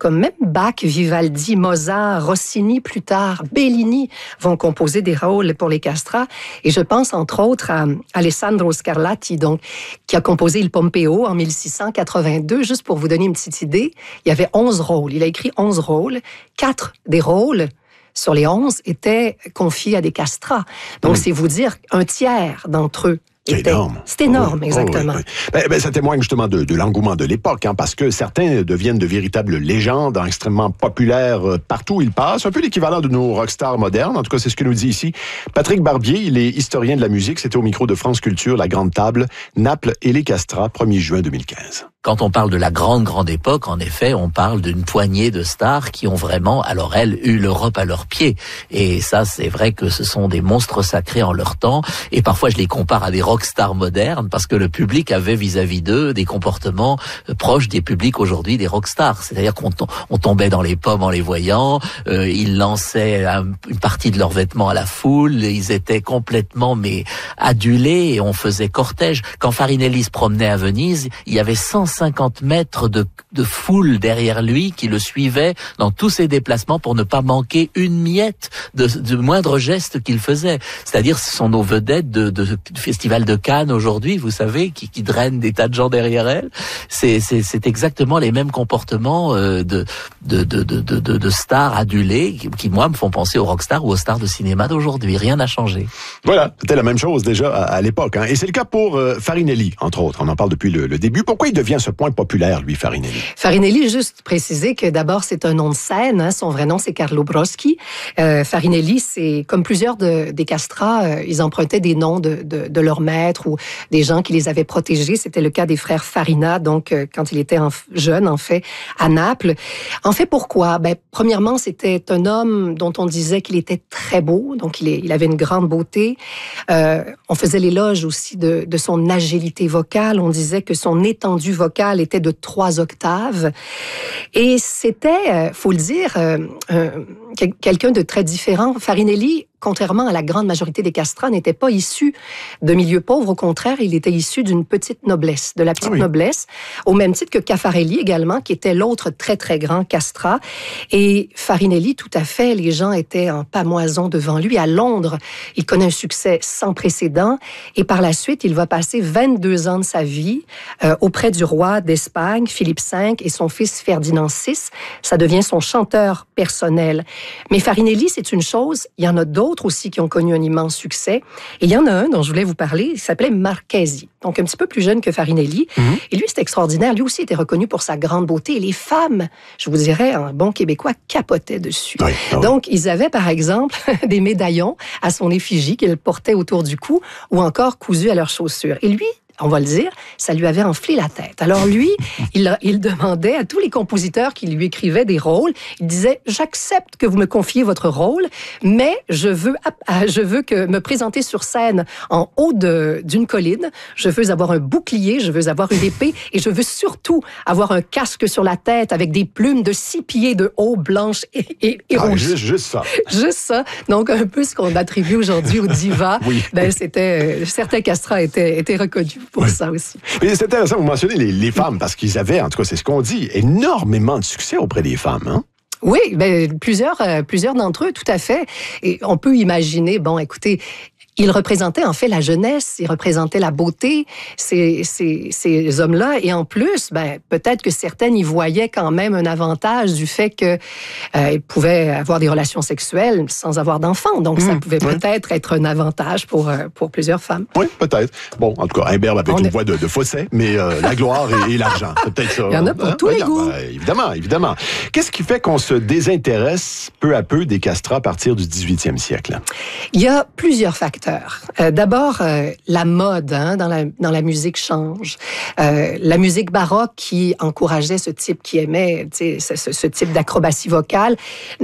comme même Bach, Vivaldi, Mozart, Rossini plus tard, Bellini vont composer des rôles pour les castrats. Et je pense entre autres à Alessandro Scarlatti, donc, qui a composé Il Pompeo en 1682. Juste pour vous donner une petite idée, il y avait 11 rôles. Il a écrit 11 rôles. 4 des rôles sur les 11 étaient confiés à des castrats. Donc, c'est vous dire un tiers d'entre eux. C'est énorme. C'est énorme, exactement. Ça témoigne justement de l'engouement de l'époque, hein, parce que certains deviennent de véritables légendes, extrêmement populaires partout où ils passent, un peu l'équivalent de nos rockstars modernes. En tout cas, c'est ce que nous dit ici Patrick Barbier. Il est historien de la musique. C'était au micro de France Culture, La Grande Table, Naples et les Castrats, 1er juin 2015. Quand on parle de la grande époque, en effet, on parle d'une poignée de stars qui ont vraiment, alors elles, eu l'Europe à leurs pieds. Et ça, c'est vrai que ce sont des monstres sacrés en leur temps. Et parfois, je les compare à des rockstars modernes parce que le public avait vis-à-vis d'eux des comportements proches des publics aujourd'hui des rockstars. C'est-à-dire qu'on tombait dans les pommes en les voyant, ils lançaient une partie de leurs vêtements à la foule, ils étaient complètement adulés et on faisait cortège. Quand Farinelli se promenait à Venise, il y avait 150 mètres de foule derrière lui qui le suivait dans tous ses déplacements pour ne pas manquer une miette de moindre geste qu'il faisait. C'est-à-dire, ce sont nos vedettes du Festival de Cannes aujourd'hui, vous savez, qui drainent des tas de gens derrière elles. C'est exactement les mêmes comportements de stars adulées qui, moi, me font penser aux rockstars ou aux stars de cinéma d'aujourd'hui. Rien n'a changé. Voilà, c'était la même chose déjà à l'époque. Hein. Et c'est le cas pour Farinelli, entre autres. On en parle depuis le début. Pourquoi il devient à ce point populaire, lui, Farinelli? Farinelli, juste préciser que d'abord, c'est un nom de scène. Hein. Son vrai nom, c'est Carlo Broschi. Farinelli, c'est comme plusieurs des castrats, ils empruntaient des noms de leurs maîtres ou des gens qui les avaient protégés. C'était le cas des frères Farina, donc quand il était jeune, en fait, à Naples. En fait, pourquoi? Premièrement, c'était un homme dont on disait qu'il était très beau, donc il avait une grande beauté. On faisait l'éloge aussi de son agilité vocale. On disait que son étendue vocale était de 3 octaves. Et c'était, faut le dire, quelqu'un de très différent. Farinelli, contrairement à la grande majorité des castrats, n'était pas issu de milieux pauvres. Au contraire, il était issu d'une petite noblesse, de la petite noblesse, au même titre que Caffarelli également, qui était l'autre très, très grand castrat. Et Farinelli, tout à fait, les gens étaient en pamoison devant lui. À Londres, il connaît un succès sans précédent. Et par la suite, il va passer 22 ans de sa vie auprès du roi d'Espagne, Philippe V, et son fils Ferdinand VI. Ça devient son chanteur personnel. Mais Farinelli, c'est une chose, il y en a d'autres aussi qui ont connu un immense succès. Et il y en a un dont je voulais vous parler, il s'appelait Marchesi, donc un petit peu plus jeune que Farinelli. Et lui, c'était extraordinaire. Lui aussi était reconnu pour sa grande beauté. Et les femmes, je vous dirais, en bon québécois, capotaient dessus. Donc, ils avaient, par exemple, des médaillons à son effigie qu'ils portaient autour du cou ou encore cousus à leurs chaussures. Et lui, on va le dire, ça lui avait enflé la tête. Alors lui, il demandait à tous les compositeurs qui lui écrivaient des rôles, il disait « J'accepte que vous me confiez votre rôle, mais je veux que me présenter sur scène en haut d'une colline, je veux avoir un bouclier, je veux avoir une épée, et je veux surtout avoir un casque sur la tête avec des plumes de 6 pieds de haut, blanches et rouges. » Juste ça. Juste ça. Donc, un peu ce qu'on attribue aujourd'hui aux divas. C'était, certains castrats étaient reconnus pour ça aussi. Mais c'est intéressant, vous mentionnez les femmes, parce qu'ils avaient, en tout cas, c'est ce qu'on dit, énormément de succès auprès des femmes, hein? Oui, plusieurs d'entre eux, tout à fait. Et on peut imaginer, écoutez, ils représentaient en fait la jeunesse, ils représentaient la beauté, ces hommes-là. Et en plus, peut-être que certaines y voyaient quand même un avantage du fait qu'ils pouvaient avoir des relations sexuelles sans avoir d'enfants. Donc, ça pouvait peut-être être un avantage pour plusieurs femmes. Oui, peut-être. Bon, en tout cas, Imbert avec une voix de fausset, mais la gloire et l'argent, c'est peut-être ça. Il y en a pour tous les goûts. Évidemment. Qu'est-ce qui fait qu'on se désintéresse peu à peu des castrats à partir du 18e siècle? Il y a plusieurs facteurs. D'abord, la mode dans la musique change. La musique baroque qui encourageait ce type, qui aimait ce type d'acrobatie vocale,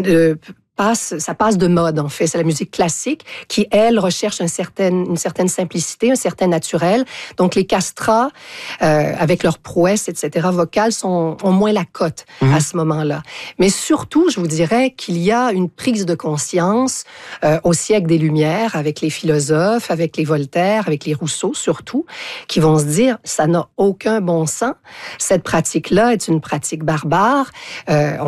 ça passe de mode, en fait. C'est la musique classique qui, elle, recherche une certaine simplicité, un certain naturel. Donc, les castrats, avec leur prouesse, etc., vocales, ont moins la cote à ce moment-là. Mais surtout, je vous dirais qu'il y a une prise de conscience au siècle des Lumières, avec les philosophes, avec les Voltaire, avec les Rousseau, surtout, qui vont se dire, ça n'a aucun bon sens. Cette pratique-là est une pratique barbare.